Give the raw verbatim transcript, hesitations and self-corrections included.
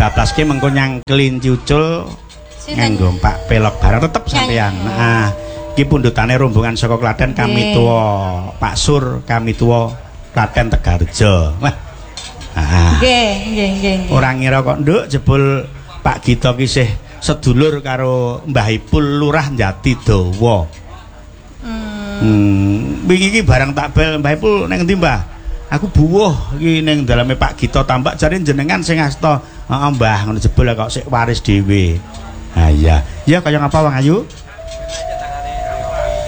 dibablaske mengko nyang kelinci ucul nganggo Pak Pelok barang tetep sampean. Nah, iki pundutane rombongan saka Klaten kami tuwa Pak Sur, kami tuwa Klaten Tegarjo. Wah. Nggih, nggih, nggih. Ora ngira kok nduk jebul Pak Gito ki isih sedulur karo Mbah Ipul Lurah Jatidawa. Hmm, wingi iki barang tak bel Mbah Ipul ning endi, Mbah? Aku buwuh iki ning daleme Pak Gito tambak jare jenengan sing asta. Heeh, Mbah, ngono jebul kok sik waris dhewe. Ha iya. Ya kaya ngapa Wang Ayu?